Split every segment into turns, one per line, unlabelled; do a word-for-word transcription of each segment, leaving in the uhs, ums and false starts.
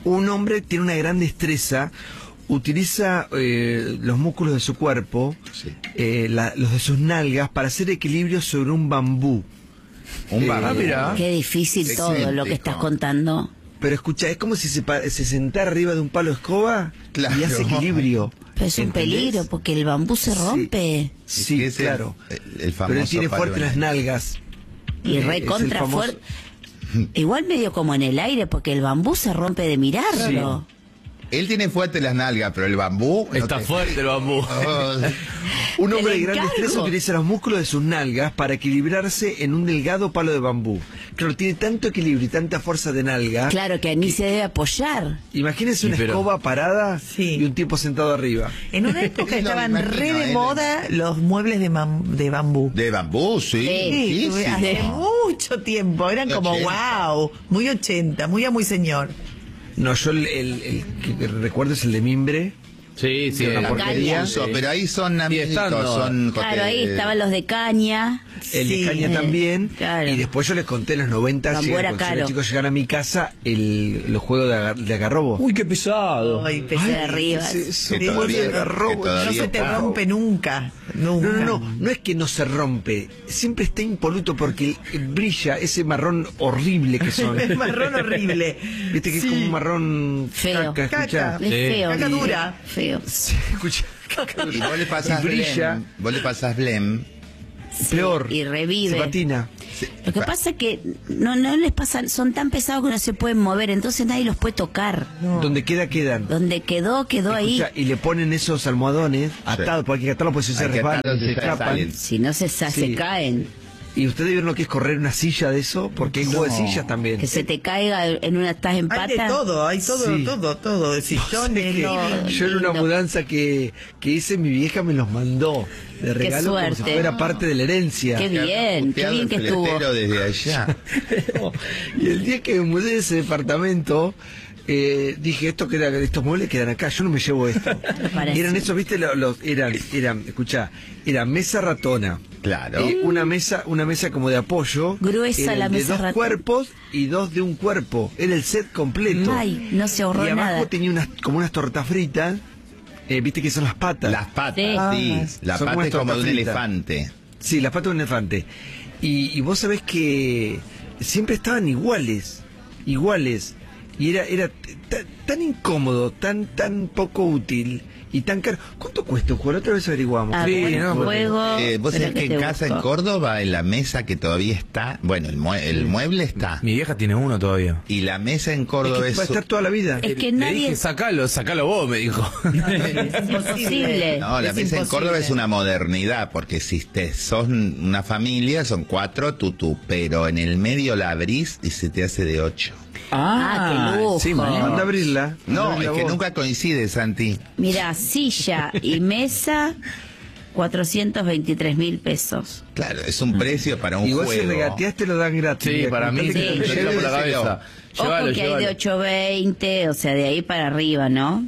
un hombre tiene una gran destreza, utiliza eh, los músculos de su cuerpo, sí. eh, la, los de sus nalgas, para hacer equilibrio sobre un bambú.
Un bambú.
Ah, mira.
Qué difícil
Qué
todo lo que estás contando.
Pero escucha, es como si se, se sentara arriba de un palo de escoba, claro, y hace equilibrio.
Pero es un ¿entendés? Peligro, porque el bambú se rompe.
Sí, sí, claro.
El, el
Pero él tiene fuerte las nalgas.
Y
eh,
re contra fuerte. Igual medio como en el aire, porque el bambú se rompe de mirarlo.
Sí. Él tiene fuerte las nalgas, pero el bambú...
Está no te... fuerte el bambú.
Oh.
Un hombre de gran destreza utiliza los músculos de sus nalgas para equilibrarse en un delgado palo de bambú. Claro, tiene tanto equilibrio y tanta fuerza de nalga...
Claro, que ni que... se debe apoyar.
Imagínense una pero... escoba parada sí. y un tipo sentado arriba.
En una época estaban re de moda los muebles de, de bambú.
¿De bambú? Sí.
Sí, sí, sí hace sí. mucho tiempo. Eran como, wow, muy ochenta, muy a muy señor.
No, yo el, el, el que recuerdo es el de mimbre.
Sí, sí,
una porquería.
Sí. Pero ahí son amiguitos, son...
Claro, ahí estaban los de caña.
El
sí.
de caña también.
Claro.
Y después yo les conté en los noventa, cuando los chicos llegaron a mi casa, el, los juegos de, agar, de agarrobo.
Uy, qué pesado.
Ay, pesado de arriba.
Se, se sí, todavía, agarrobo.
No se te rompe nunca. Nunca.
No, no, no, no es que no se rompe, siempre está impoluto porque brilla ese marrón horrible que son.
Es marrón horrible.
Viste que sí. es como un marrón
feo.
Caca,
caca.
Es feo.
Caca dura.
Feo.
Sí, escucha. Caca dura.
Y vos le pasás blem. Vos le pasás blem.
Sí,
peor.
Y revive.
Se patina.
Sí. Lo que pasa es que no, no les pasa, son tan pesados que no se pueden mover, entonces nadie los puede tocar.
No. Donde queda, quedan.
Donde quedó, quedó Escucha, ahí.
Y le ponen esos almohadones atados, sí. porque hay que atarlos, pues si se resbalan, se escapan.
Si no se, se sí. caen.
¿Y ustedes vieron lo que es correr una silla de eso? Porque hay
no.
juego de sillas también.
Que se te caiga en una, estás en pata.
Hay de todo, hay todo, sí. todo, todo. De sillones.
No, yo en una mudanza que, que hice, mi vieja me los mandó de regalo como si fuera parte de la herencia.
Qué bien, qué bien que estuvo.
Desde allá.
Y el día que me mudé de ese departamento... Eh, dije, esto queda, estos muebles quedan acá, yo no me llevo esto. Eran esos, viste, los, los eran, eran, escuchá, era mesa ratona.
Claro.
Eh, una mesa, una mesa como de apoyo.
Gruesa la mesa
de dos
ratona.
cuerpos y dos de un cuerpo. Era el set completo.
Ay, no se ahorró
nada. Y abajo
nada.
tenía unas, como unas tortas fritas. Eh, viste que son las patas.
Las patas, sí. Ah, sí. La son pata es como de un fritas. elefante.
Sí, las patas de un elefante. Y, y vos sabés que siempre estaban iguales, iguales. Y era, era tan incómodo, tan tan poco útil y tan caro. ¿Cuánto cuesta un juego? Otra vez averiguamos.
Ah,
sí,
bueno,
¿no?
juego,
eh, vos sabés que en casa busco. en Córdoba, en la mesa que todavía está, bueno, el, mue el mueble está.
Mi vieja tiene uno todavía.
Y la mesa en Córdoba es...
es que va a estar toda la vida.
Es que
le
nadie...
dije, sacalo, sacalo vos, me dijo.
No, es imposible.
No, la
es
mesa
imposible.
en Córdoba es una modernidad, porque si te, sos una familia, son cuatro tutú, pero en el medio la abrís y se te hace de ocho.
Ah, qué lujo.
Sí, manda a abrirla.
No,
abrirla
es que
vos.
nunca coincide, Santi.
Mira, silla y mesa, cuatrocientos veintitrés mil pesos.
Claro, es un precio para un
Igual
juego.
si regateas te lo dan gratis.
Sí,
Mira,
para mí
sí.
se me lleva por la cabeza.
Ojo
Llévalo,
que
llévalo.
hay de ochocientos veinte, o sea, de ahí para arriba, ¿no?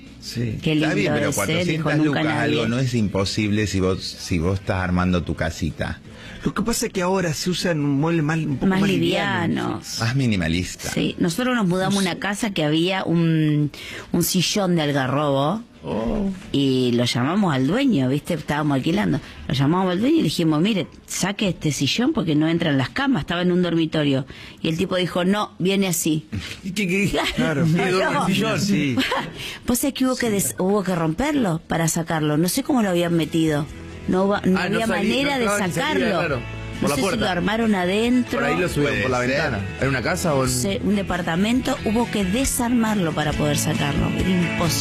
Sí.
Qué lindo
Está bien, pero
de ser, dijo
cuatrocientas
nunca
lucas
nadie.
algo no es imposible si vos si vos estás armando tu casita.
Lo que pasa es que ahora se usan un mueble más, un poco
Más
más
livianos.
Más minimalista.
Sí, nosotros nos mudamos a una casa que había un, un sillón de algarrobo.
Oh.
Y lo llamamos al dueño, ¿viste? Estábamos alquilando. Lo llamamos al dueño y le dijimos, mire, saque este sillón porque no entran las camas. Estaba en un dormitorio. Y el tipo dijo, no, viene así.
¿Qué, qué? Claro.
No.
Sillón, sí.
Pues es que hubo que, des hubo que romperlo para sacarlo. No sé cómo lo habían metido. No, no
Ah, no
había
salí,
manera
no,
de
no, ni
sacarlo.
salía, claro. Por
No
la
sé
puerta.
si lo armaron adentro.
Por ahí lo subieron
Puede
por la
ser.
ventana. ¿Era una casa o en...?
No sé, un departamento. Hubo que desarmarlo para poder sacarlo. Era imposible.